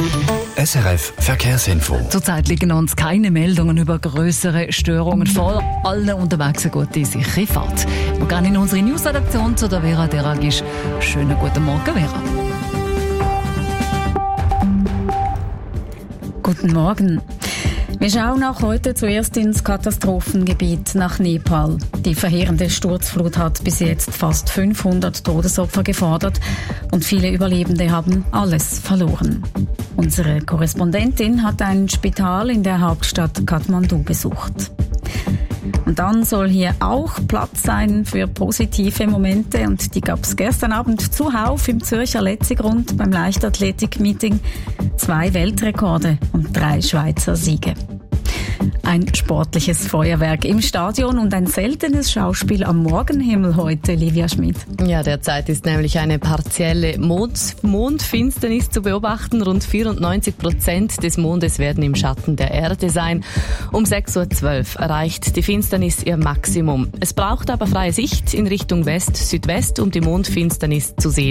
SRF Verkehrsinfo. Zurzeit liegen uns keine Meldungen über grössere Störungen vor. Allen unterwegs eine gute, sichere Fahrt. Wir gehen in unsere Newsredaktion zu der Vera Deragisch. Schönen guten Morgen, Vera. Guten Morgen. Wir schauen auch heute zuerst ins Katastrophengebiet nach Nepal. Die verheerende Sturzflut hat bis jetzt fast 500 Todesopfer gefordert und viele Überlebende haben alles verloren. Unsere Korrespondentin hat ein Spital in der Hauptstadt Kathmandu besucht. Und dann soll hier auch Platz sein für positive Momente und die gab es gestern Abend zuhauf im Zürcher Letzigrund beim Leichtathletik-Meeting. 2 Weltrekorde und 3 Schweizer Siege. Ein sportliches Feuerwerk im Stadion und ein seltenes Schauspiel am Morgenhimmel heute, Livia Schmid. Ja, derzeit ist nämlich eine partielle Mondfinsternis zu beobachten. Rund 94% des Mondes werden im Schatten der Erde sein. Um 6.12 Uhr erreicht die Finsternis ihr Maximum. Es braucht aber freie Sicht in Richtung West-Südwest, um die Mondfinsternis zu sehen.